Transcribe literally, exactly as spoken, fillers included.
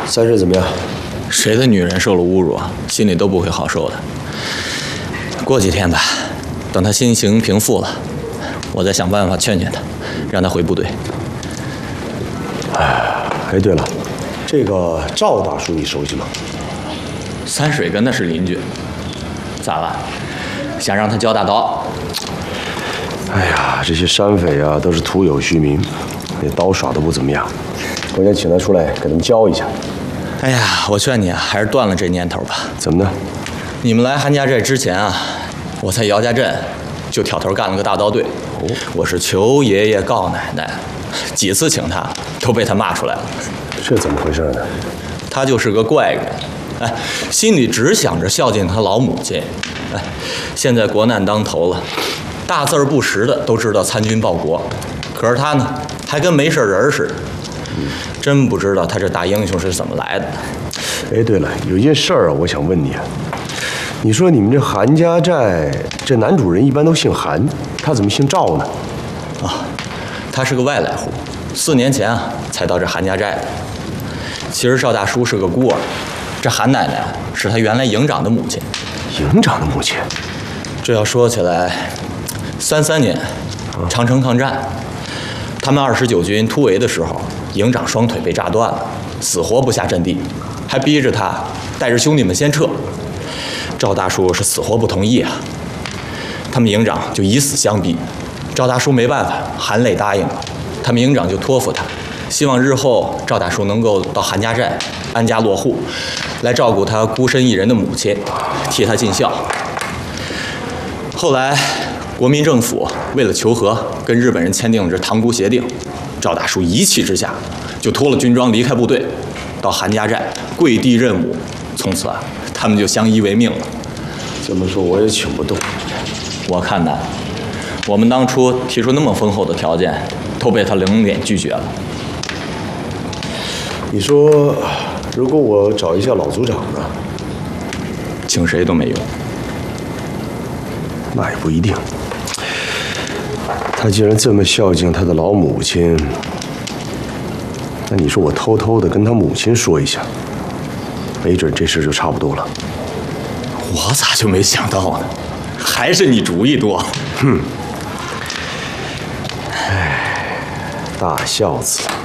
三水怎么样？ 谁的女人受了侮辱啊，心里都不会好受的。过几天吧，等他心情平复了，我再想办法劝劝他，让他回部队。 哎，哎，对了，这个赵大叔你熟悉吗？ 三水跟他是邻居，咋了？想让他教大刀？ 哎呀，这些山匪啊，都是徒有虚名，那刀耍的不怎么样。我想请他出来给他们教一下。 哎呀，我劝你啊，还是断了这念头吧。 怎么呢？ 你们来韩家寨之前啊，我在姚家镇就挑头干了个大刀队。哦，我是求爷爷告奶奶，几次请他都被他骂出来了。 这怎么回事呢？ 他就是个怪人，哎，心里只想着孝敬他老母亲。哎，现在国难当头了，大字儿不识的都知道参军报国，可是他呢，还跟没事人似的。真不知道他这大英雄是怎么来的。 哎，对了，有件事儿啊，我想问你啊。你说你们这韩家寨这男主人一般都姓韩，他怎么姓赵呢？ 啊，他是个外来户，四年前啊才到这韩家寨的。其实赵大叔是个孤儿，这韩奶奶是他原来营长的母亲。 营长的母亲？ 这要说起来，三三年，长城抗战，他们二十九军突围的时候，营长双腿被炸断了，死活不下阵地，还逼着他带着兄弟们先撤。赵大叔是死活不同意啊，他们营长就以死相逼，赵大叔没办法，含泪答应了。他们营长就托付他，希望日后赵大叔能够到韩家寨安家落户，来照顾他孤身一人的母亲，替他尽孝。后来国民政府为了求和，跟日本人签订了这塘沽协定，赵大叔一气之下就脱了军装离开部队，到韩家寨跪地认母，从此啊他们就相依为命了。 这么说我也请不动。 我看呐，我们当初提出那么丰厚的条件，都被他冷脸拒绝了。 你说，如果我找一下老组长呢？ 请谁都没用。 那也不一定。他既然这么孝敬他的老母亲，那你说我偷偷的跟他母亲说一下，没准这事就差不多了。 我咋就没想到呢？还是你主意多。 哼，哎，大孝子。